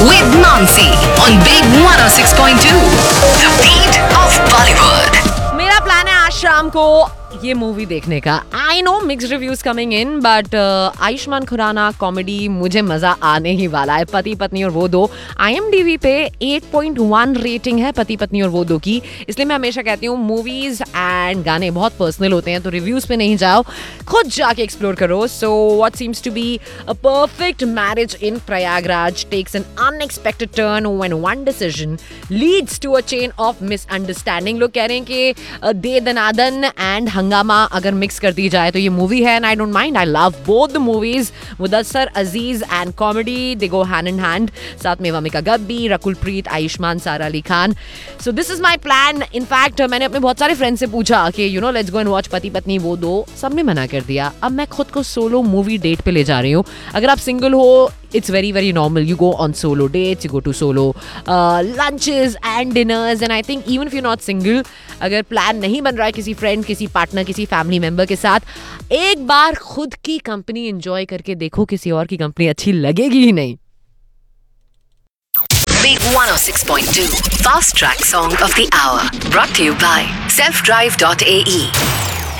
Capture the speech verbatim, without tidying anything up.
with Nancy on Big one oh six point two. The beat of Bollywood. मेरा plan है आज शाम को ये मूवी देखने का. I know mixed reviews coming in but Ayushman Khurana comedy मुझे मजा आने ही वाला है. पति पत्नी और वो दो आईएमडीबी पे एट पॉइंट वन रेटिंग है पति पत्नी और वो दो की. इसलिए मैं हमेशा कहती हूँ मूवीज एंड गाने बहुत पर्सनल होते हैं, तो रिव्यूज पे नहीं जाओ, खुद जाके एक्सप्लोर करो. So what seems to be a perfect marriage in Prayagraj takes N unexpected turn when one decision leads to a chain of misunderstanding. लोग कह रहे हैं कि uh, दे दनादन एंड हंगामा अगर मिक्स कर दी जाए तो ये मूवी है. And I don't mind, I love both the movies. Mudassar Aziz and comedy, they go hand in hand. साथ में वमिका गब्बी, रकुल प्रीत, आयुष्मान, सारा Ali Khan. So this is my plan. In fact मैंने अपने बहुत सारे फ्रेंड्स से पूछा कि you know let's go and watch पति पत्नी वो दो. सबने मना कर दिया. अब मैं खुद को सोलो मूवी डेट पे ले जा रही हूँ. अगर आप सिंगल हो, it's very very normal. You go on solo dates, you go to solo uh, lunches and dinners, and I think even if you're not single, अगर प्लान नहीं बन रहा है किसी फ्रेंड, किसी पार्टनर, किसी फैमिली मेंबर के साथ, एक बार खुद की कंपनी एंजॉय करके देखो. किसी और की कंपनी अच्छी लगेगी ही नहीं. Big one oh six point two Fast Track Song of the Hour, brought to you by self drive dot a e.